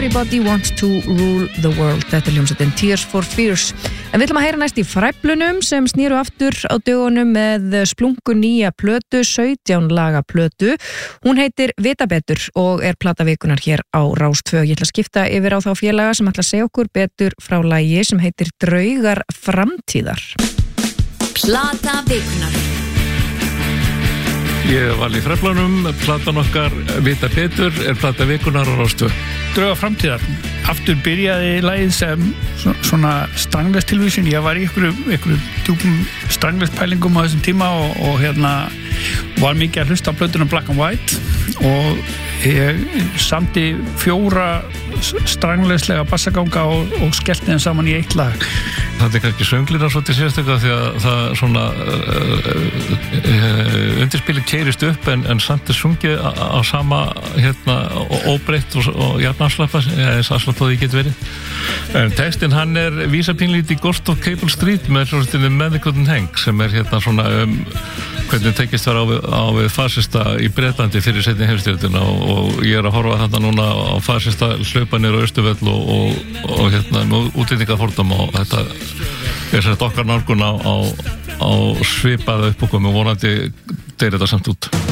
Everybody wants to rule the world. Þetta hljómsveitin Tears for Fears. En við ætlum að heyra næst í Fræflunum sem snéru aftur á dögunum með splungu nýja plötu, 17 laga plötu. Hún heitir Vita betur og er plata vikunar hér á Rás 2. Ég ætla að skipta yfir á þá félaga sem ætla að segja okkur betur frá lagi sem heitir Draugar framtíðar. Plata vikunar. Ég var í Fræflunum, platan okkar Vita betur er plata vikunar á Rás 2. Draugar framtíðar. Aftur byrjaði lagið sem svona stranglest tilvísun. Ég var í einhverju djúpum stranglest pælingum á þessum tíma og var mikið að hlusta á plötuna Black and White og ég samti 4 stranglestlega bassaganga og skellti þeim saman í eitt lag. Það er kannski sönglina svolítið sérstöka því að það svona undirspilið keyrist upp en samt er sungið á sama óbreytt og jafnafslappa eins afslappa því getur verið. En textinn hann er vísapínlítið í Ghost of Cable Street með hljómsveitinni Medical Hank sem er svona hvernig tekist var á við fasista í Bretlandi fyrir seinni heimsstyrjöldina og ég er að horfa þetta núna á fasista hlaupanir á Austurvöll og með útlendingafordóma og þetta er sett okkar nálgun á svipaða uppbúkum og vonandi deyr þetta samt út.